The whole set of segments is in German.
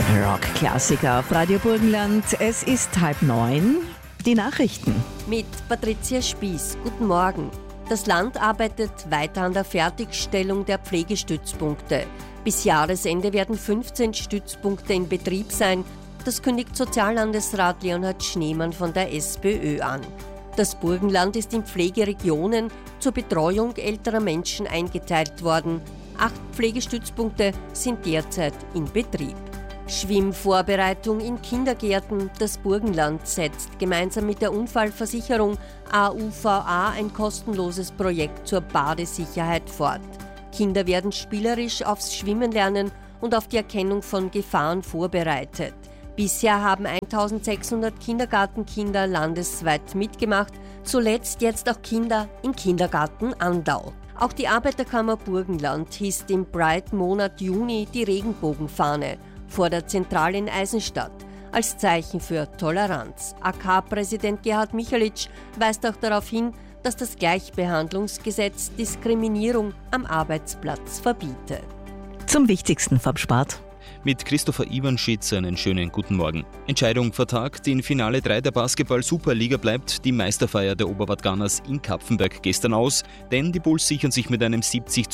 Rock-Klassiker auf Radio Burgenland. Es ist 8:30. Die Nachrichten. Mit Patricia Spieß. Guten Morgen. Das Land arbeitet weiter an der Fertigstellung der Pflegestützpunkte. Bis Jahresende werden 15 Stützpunkte in Betrieb sein. Das kündigt Soziallandesrat Leonhard Schneemann von der SPÖ an. Das Burgenland ist in Pflegeregionen zur Betreuung älterer Menschen eingeteilt worden. 8 Pflegestützpunkte sind derzeit in Betrieb. Schwimmvorbereitung in Kindergärten. Das Burgenland setzt gemeinsam mit der Unfallversicherung AUVA ein kostenloses Projekt zur Badesicherheit fort. Kinder werden spielerisch aufs Schwimmen lernen und auf die Erkennung von Gefahren vorbereitet. Bisher haben 1600 Kindergartenkinder landesweit mitgemacht, zuletzt jetzt auch Kinder im Kindergarten Andau. Auch die Arbeiterkammer Burgenland hisst im Pride-Monat Juni die Regenbogenfahne vor der Zentrale in Eisenstadt als Zeichen für Toleranz. AK-Präsident Gerhard Michalitsch weist auch darauf hin, dass das Gleichbehandlungsgesetz Diskriminierung am Arbeitsplatz verbietet. Zum Wichtigsten vom Sport. Mit Christopher Iwanschitz einen schönen guten Morgen. Entscheidung vertagt, in Finale 3 der Basketball-Superliga bleibt die Meisterfeier der Oberwart Gunners in Kapfenberg gestern aus, denn die Bulls sichern sich mit einem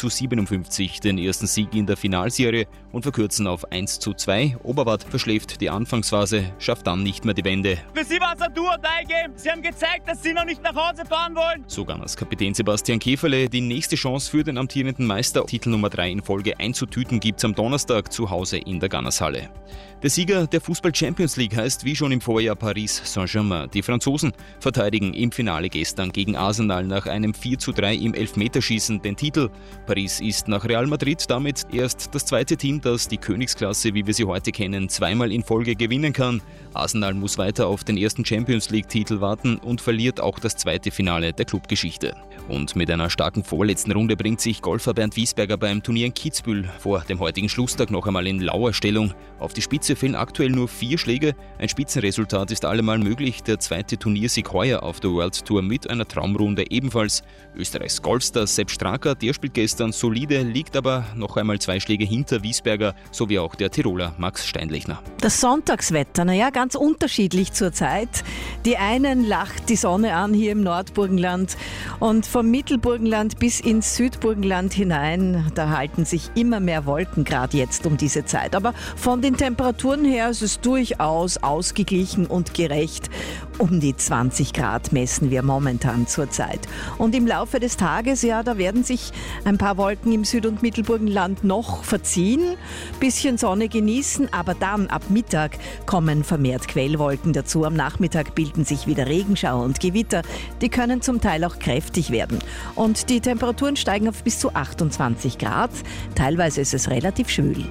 70:57 den ersten Sieg in der Finalserie und verkürzen auf 1:2. Oberwart verschläft die Anfangsphase, schafft dann nicht mehr die Wende. Für sie war es ein Do-or-Die-Game. Sie haben gezeigt, dass sie noch nicht nach Hause fahren wollen. So Gunners Kapitän Sebastian Käferle. Die nächste Chance für den amtierenden Meister, Titel Nummer 3 in Folge einzutüten, gibt's am Donnerstag zu Hause in der Gunnershalle. Der Sieger der Fußball-Champions League heißt wie schon im Vorjahr Paris Saint-Germain. Die Franzosen verteidigen im Finale gestern gegen Arsenal nach einem 4:3 im Elfmeterschießen den Titel. Paris ist nach Real Madrid damit erst das zweite Team, das die Königsklasse, wie wir sie heute kennen, zweimal in Folge gewinnen kann. Arsenal muss weiter auf den ersten Champions League-Titel warten und verliert auch das zweite Finale der Clubgeschichte. Und mit einer starken vorletzten Runde bringt sich Golfer Bernd Wiesberger beim Turnier in Kitzbühel vor dem heutigen Schlusstag noch einmal in lauer Stellung. Auf die Spitze fehlen aktuell nur 4 Schläge. Ein Spitzenresultat ist allemal möglich. Der zweite Turniersieg heuer auf der World Tour mit einer Traumrunde ebenfalls. Österreichs Golfstar Sepp Straka, der spielt gestern solide, liegt aber noch einmal 2 Schläge hinter Wiesberger, sowie auch der Tiroler Max Steinlechner. Das Sonntagswetter, ganz unterschiedlich zurzeit. Die einen lacht die Sonne an hier im Nordburgenland und vom Mittelburgenland bis ins Südburgenland hinein, da halten sich immer mehr Wolken, gerade jetzt um diese Zeit. Aber von den Temperaturen her ist es durchaus ausgeglichen und gerecht. Um die 20 Grad messen wir momentan zurzeit. Und im Laufe des Tages, da werden sich ein paar Wolken im Süd- und Mittelburgenland noch verziehen, bisschen Sonne genießen, aber dann ab Mittag kommen vermehrt Quellwolken dazu. Am Nachmittag bilden sich wieder Regenschauer und Gewitter. Die können zum Teil auch kräftig werden. Und die Temperaturen steigen auf bis zu 28 Grad. Teilweise ist es relativ schwül.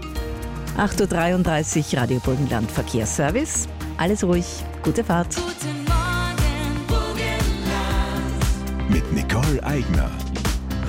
8:33 Uhr, Radio Burgenland Verkehrsservice. Alles ruhig, gute Fahrt. Guten Morgen, Burgenland. Mit Nicole Eigner.